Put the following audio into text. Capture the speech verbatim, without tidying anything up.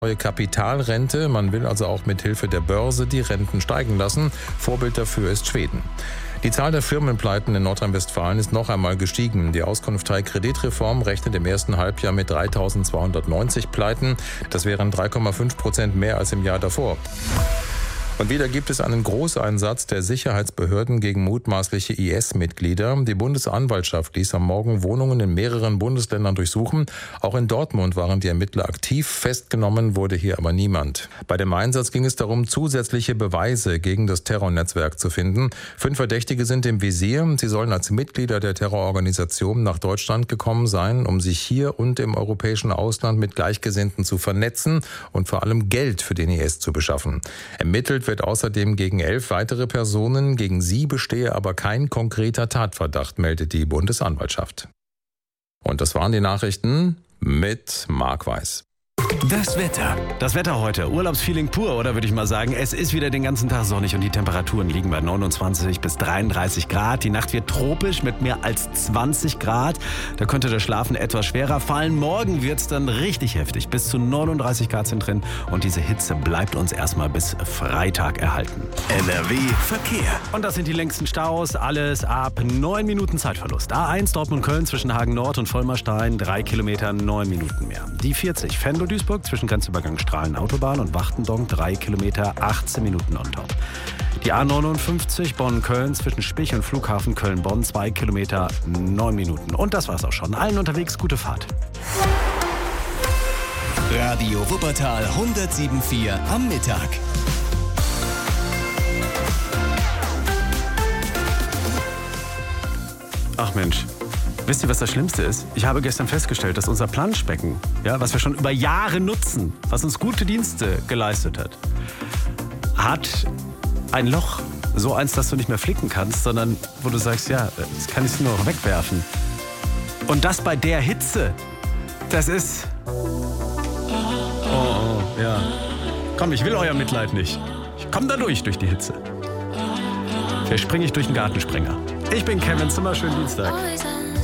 Neue Kapitalrente. Man will also auch mit Hilfe der Börse die Renten steigen lassen. Vorbild dafür ist Schweden. Die Zahl der Firmenpleiten in Nordrhein-Westfalen ist noch einmal gestiegen. Die Auskunft Teil Kreditreform rechnet im ersten Halbjahr mit dreitausendzweihundertneunzig Pleiten. Das wären drei Komma fünf Prozent mehr als im Jahr davor. Und wieder gibt es einen Großeinsatz der Sicherheitsbehörden gegen mutmaßliche I S-Mitglieder. Die Bundesanwaltschaft ließ am Morgen Wohnungen in mehreren Bundesländern durchsuchen. Auch in Dortmund waren die Ermittler aktiv. Festgenommen wurde hier aber niemand. Bei dem Einsatz ging es darum, zusätzliche Beweise gegen das Terrornetzwerk zu finden. Fünf Verdächtige sind im Visier. Sie sollen als Mitglieder der Terrororganisation nach Deutschland gekommen sein, um sich hier und im europäischen Ausland mit Gleichgesinnten zu vernetzen und vor allem Geld für den I S zu beschaffen. Ermittelt wird außerdem gegen elf weitere Personen. Gegen sie bestehe aber kein konkreter Tatverdacht, meldet die Bundesanwaltschaft. Und das waren die Nachrichten mit Marc Weiß. Das Wetter. Das Wetter heute. Urlaubsfeeling pur, oder würde ich mal sagen. Es ist wieder den ganzen Tag sonnig und die Temperaturen liegen bei neunundzwanzig bis dreiunddreißig Grad. Die Nacht wird tropisch mit mehr als zwanzig Grad. Da könnte das Schlafen etwas schwerer fallen. Morgen wird es dann richtig heftig. Bis zu neununddreißig Grad sind drin. Und diese Hitze bleibt uns erstmal bis Freitag erhalten. N R W Verkehr. Und das sind die längsten Staus. Alles ab neun Minuten Zeitverlust. A eins Dortmund-Köln zwischen Hagen Nord und Vollmerstein. drei Kilometer, neun Minuten mehr. Die vierzig Venlo-Duisburg zwischen Grenzübergang Strahlen-Autobahn und Wachtendonk. drei Kilometer, achtzehn Minuten on top. Die A neunundfünfzig Bonn-Köln zwischen Spich und Flughafen Köln-Bonn. zwei Kilometer, neun Minuten. Und das war's auch schon. Allen unterwegs gute Fahrt. Radio Wuppertal hundertsieben Komma vier am Mittag. Ach Mensch, wisst ihr, was das Schlimmste ist? Ich habe gestern festgestellt, dass unser Planschbecken, ja, was wir schon über Jahre nutzen, was uns gute Dienste geleistet hat, hat ein Loch. So eins, das du nicht mehr flicken kannst, sondern wo du sagst, ja, das kann ich nur noch wegwerfen. Und das bei der Hitze, das ist... Oh, oh, ja. Komm, ich will euer Mitleid nicht. Ich komm da durch, durch die Hitze. Vielleicht springe ich durch den Gartensprenger. Ich bin Kevin Zimmer, schönen Dienstag.